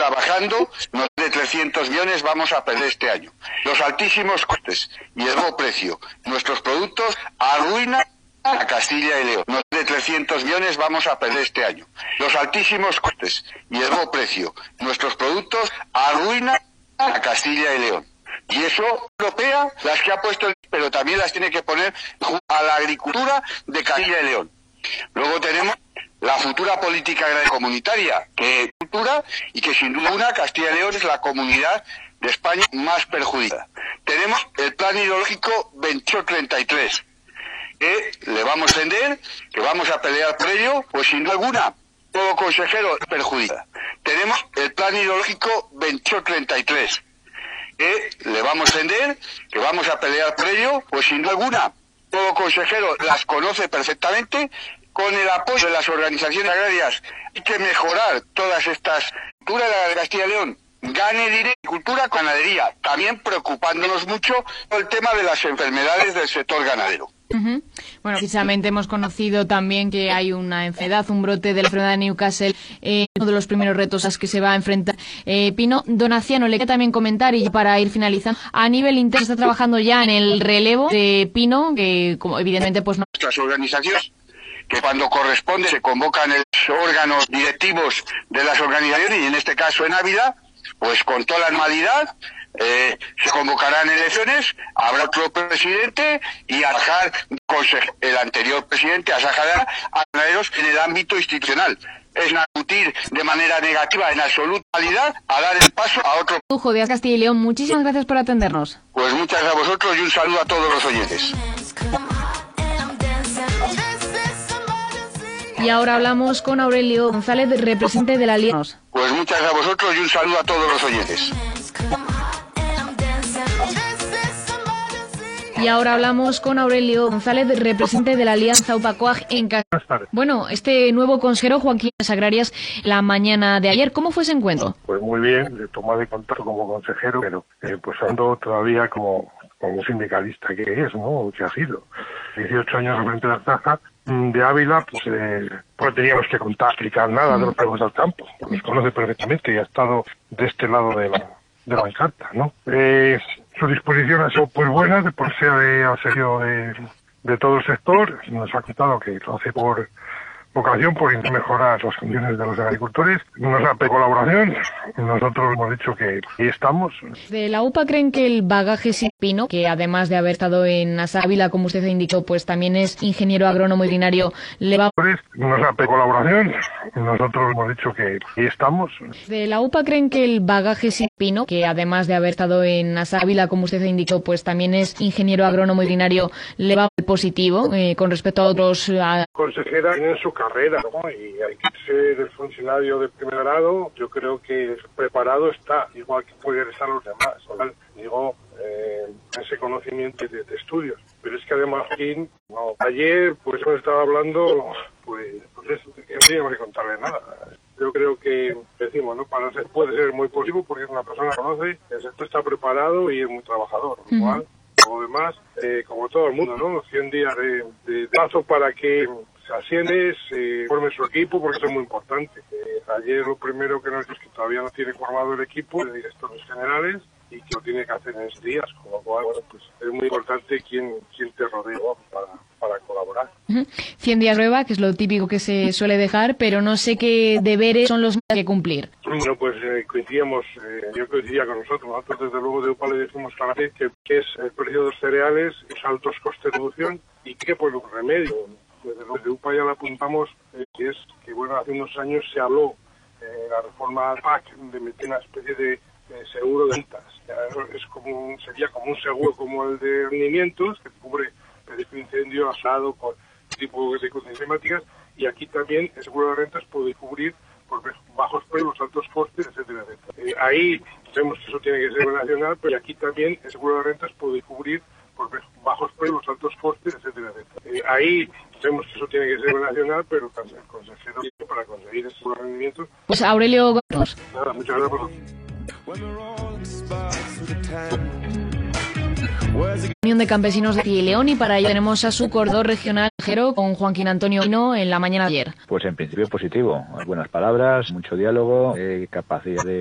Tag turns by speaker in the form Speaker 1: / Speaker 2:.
Speaker 1: trabajando, nos de 300 millones vamos a perder este año. Los altísimos costes y el bajo precio, nuestros productos arruinan a Castilla y León. Nos de 300 millones vamos a perder este año. Los altísimos costes y el bajo precio, nuestros productos arruinan a Castilla y León. Y eso, europea, las que ha puesto, pero también las tiene que poner a la agricultura de Castilla y León. Luego tenemos la futura política agraria comunitaria, que es cultura y que sin duda alguna Castilla y León es la comunidad de España más perjudicada. Tenemos el plan hidrológico 2833, que le vamos a vender, que vamos a pelear por ello, pues sin duda alguna, todo consejero perjudica. Tenemos el plan hidrológico 2833, que le vamos a vender, que vamos a pelear por ello, pues sin duda alguna, todo consejero las conoce perfectamente. Con el apoyo de las organizaciones agrarias hay que mejorar todas estas. Cultura de Castilla y León gane dinero, cultura, ganadería, también preocupándonos mucho por el tema de las enfermedades del sector ganadero.
Speaker 2: Bueno, precisamente hemos conocido también que hay una enfermedad, un brote de la enfermedad de Newcastle, uno de los primeros retos a los que se va a enfrentar. Pino, Donaciano, le queda también comentar, y para ir finalizando, a nivel interno está trabajando ya en el relevo de Pino, que como evidentemente pues no.
Speaker 1: Nuestras organizaciones, que cuando corresponde se convocan los órganos directivos de las organizaciones, y en este caso en Ávila, pues con toda la normalidad, se convocarán elecciones, habrá otro presidente y a dejar el anterior presidente a Sajadar a ganaderos en el ámbito institucional. Es discutir de manera negativa en absoluta realidad a dar el paso a otro.
Speaker 2: Lujo de Castilla y León, muchísimas gracias por atendernos.
Speaker 1: Pues muchas gracias a vosotros y un saludo a todos los oyentes.
Speaker 2: Y ahora hablamos con Aurelio González, representante de la Alianza.
Speaker 1: Pues muchas gracias a vosotros y un saludo a todos los oyentes.
Speaker 2: Y ahora hablamos con Aurelio González, representante de la Alianza UPA-COAG en Castilla. Bueno, este nuevo consejero, Joaquín Sagrarias, la mañana de ayer, ¿cómo fue ese encuentro?
Speaker 3: Pues muy bien, le tomó de contacto como consejero, pero pues ando todavía como sindicalista que es, ¿no? Que ha sido. 18 años frente a la Caja de Ávila, pues no teníamos que explicar nada de los juegos al campo. Nos conoce perfectamente y ha estado de este lado de la bancarta, ¿no? Su disposición ha sido pues buena, de por sea al servicio de todo el sector. Nos ha contado que lo hace por vocación, por mejorar las condiciones de los agricultores. Nos ha pedido colaboración. Nosotros hemos dicho que ahí estamos.
Speaker 2: De la UPA creen que el bagaje sin Pino, que además de haber estado en Ávila, como usted indicó, pues también es ingeniero agrónomo y veterinario, le va.
Speaker 3: Nos ha pedido colaboración. Nosotros hemos dicho que ahí estamos.
Speaker 2: De la UPA creen que el bagaje sin Pino, que además de haber estado en Ávila, como usted indicó, pues también es ingeniero agrónomo y veterinario, le va positivo con respecto a otros.
Speaker 3: Consejera en su carrera, ¿no? Y hay que ser el funcionario de primer grado. Yo creo que preparado está, igual que pueden estar los demás. Digo, ese conocimiento de estudios. Pero es que además, no, ayer, pues hemos estado hablando, pues eso, que no teníamos que contarle nada. Yo creo que, decimos, ¿no? Puede ser muy positivo porque es una persona que conoce, el sector está preparado y es muy trabajador. Igual, como demás, como todo el mundo, ¿no? 100 días de plazo para que se asciende, se forme su equipo, porque eso es muy importante. Ayer lo primero que nos dijo es que todavía no tiene formado el equipo de directores generales y que lo tiene que hacer en estos días, con lo cual, bueno, pues es muy importante quién te rodea para colaborar.
Speaker 2: 100 días prueba, que es lo típico que se suele dejar, pero no sé qué deberes son los que hay que cumplir.
Speaker 3: Bueno, pues coincidíamos, yo coincidía con nosotros. Nosotros desde luego de UPA le decimos claramente que es el precio de los cereales, los altos costes de producción y que pues un remedio. Desde luego de UPA ya le apuntamos que es que bueno, hace unos años se habló la reforma PAC de meter una especie de seguro de ventas. Sería como un seguro como el de rendimientos que cubre peligro de incendio, asado, con tipo de circunstancias climáticas, y aquí también el seguro de rentas puede cubrir por bajos precios, altos costes, etcétera, etcétera. Ahí vemos que eso tiene que ser nacional, pero aquí también el seguro de rentas puede cubrir por bajos precios, altos costes, etcétera, etcétera. Ahí vemos que eso tiene que ser nacional, pero el consejero para conseguir ese seguro de rendimientos.
Speaker 2: Pues Aurelio,
Speaker 3: nada, muchas gracias por
Speaker 2: Unión de Campesinos de Castilla y León, y para ello tenemos a su coordinador regional con Joaquín Antonio Pino en la mañana de ayer.
Speaker 4: Pues en principio positivo, buenas palabras, mucho diálogo, capacidad de